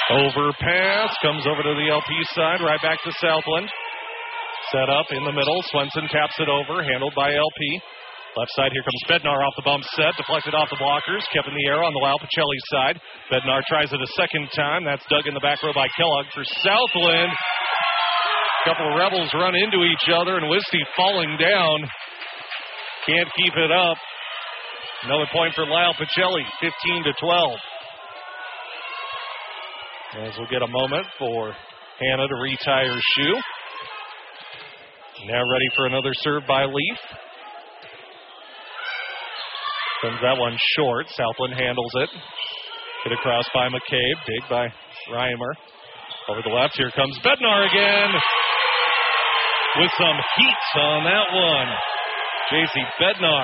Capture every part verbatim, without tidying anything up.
Overpass, comes over to the L P side, right back to Southland. Set up in the middle, Swenson taps it over, handled by L P. Left side, here comes Bednar off the bump set, deflected off the blockers, kept in the air on the Lyle Pacelli side. Bednar tries it a second time, that's dug in the back row by Kellogg for Southland. A couple of Rebels run into each other, and Wisty falling down. Can't keep it up. Another point for Lyle Pacelli, fifteen to twelve. As we'll get a moment for Hannah to retie her shoe. Now ready for another serve by Leaf. Sends that one short. Southland handles it. Hit across by McCabe. Dig by Reimer. Over the left, here comes Bednar again. With some heat on that one. J C Bednar.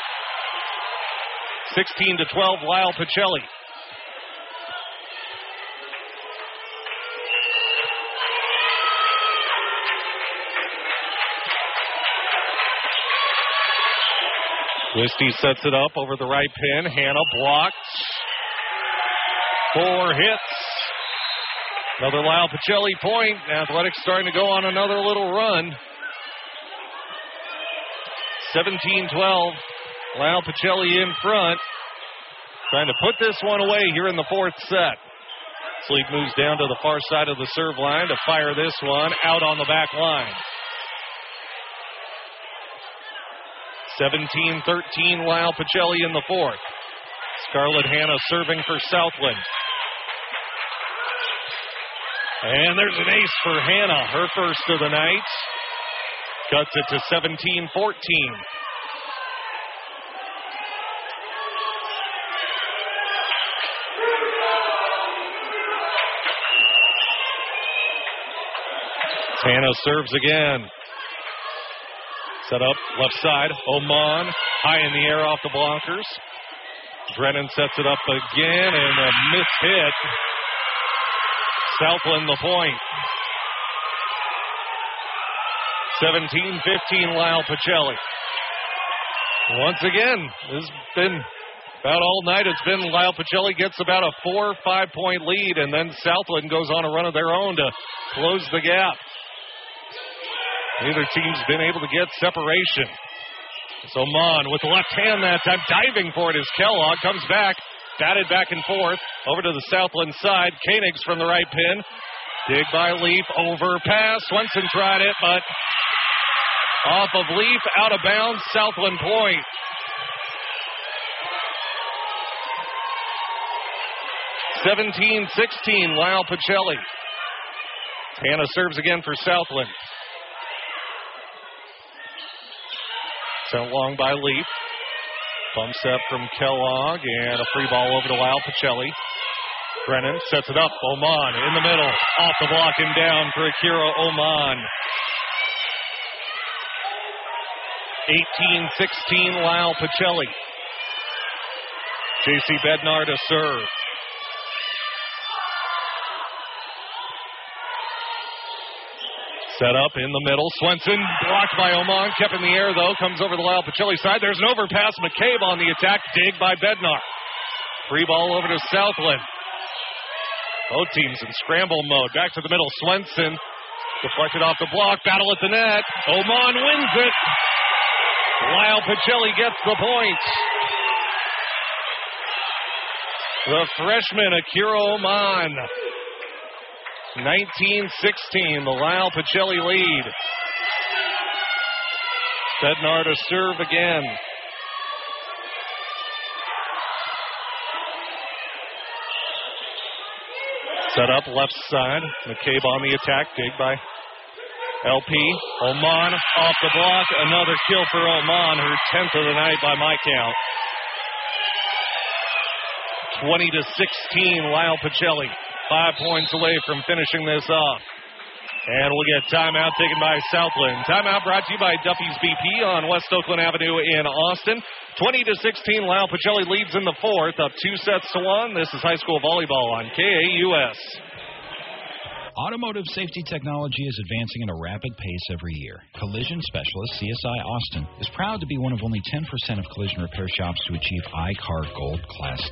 sixteen to twelve, Lyle Pacelli. Wisty sets it up over the right pin. Hannah blocks. Four hits. Another Lyle Pacelli point. Athletics starting to go on another little run. seventeen twelve. Lyle Pacelli in front. Trying to put this one away here in the fourth set. Sleep moves down to the far side of the serve line to fire this one out on the back line. seventeen thirteen, Lyle Pacelli in the fourth. Scarlett Hannah serving for Southland. And there's an ace for Hannah, her first of the night. Cuts it to seventeen fourteen. Hannah serves again. Set up left side. Oman high in the air off the blockers. Drennan sets it up again and a missed hit. Southland the point. seventeen fifteen, Lyle Pacelli. Once again, this has been about all night. It's been Lyle Pacelli gets about a four or five point lead, and then Southland goes on a run of their own to close the gap. Neither team's been able to get separation. So Mon with the left hand that time, diving for it as Kellogg comes back, batted back and forth over to the Southland side. Koenigs from the right pin. Dig by Leaf, overpass. Swenson tried it, but off of Leaf, out of bounds, Southland point. seventeen sixteen, Lyle Pacelli. Hannah serves again for Southland. Sent long by Leaf. Pump set from Kellogg and a free ball over to Lyle Pacelli. Brennan sets it up. Oman in the middle. Off the block and down for Akira Oman. eighteen sixteen, Lyle Pacelli. J C Bednar to serve. Set up in the middle. Swenson blocked by Oman. Kept in the air, though. Comes over the Lyle Pacelli side. There's an overpass. McCabe on the attack. Dig by Bednar. Free ball over to Southland. Both teams in scramble mode. Back to the middle. Swenson deflected off the block. Battle at the net. Oman wins it. Lyle Pacelli gets the point. The freshman, Akira Oman. nineteen sixteen, the Lyle Pacelli lead. Bednar to serve again. Set up left side. McCabe on the attack. Dig by L P. Oman off the block. Another kill for Oman, her tenth of the night by my count. twenty to sixteen, Lyle Pacelli. Five points away from finishing this off. And we'll get timeout taken by Southland. Timeout brought to you by Duffy's B P on West Oakland Avenue in Austin. twenty to sixteen, Lyle Pacelli leads in the fourth, up two sets to one. This is high school volleyball on K A U S. Automotive safety technology is advancing at a rapid pace every year. Collision Specialist C S I Austin is proud to be one of only ten percent of collision repair shops to achieve I C A R Gold Class